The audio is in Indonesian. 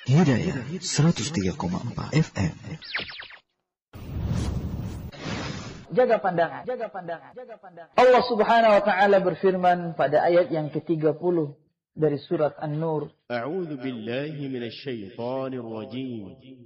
Hidayah 103,4 FM. Jaga pandangan. Allah Subhanahu wa taala berfirman pada ayat yang ke-30 dari surat An-Nur. A'udzu billahi minasy syaithanir rajim.